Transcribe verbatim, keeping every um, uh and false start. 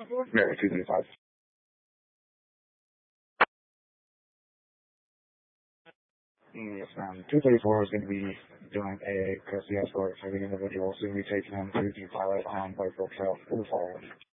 Mary two three five. Yes, ma'am. two thirty-four is going to be doing a custody escort for the individual, so we'll be taking him to the pilot on Whiteville Trail for the following.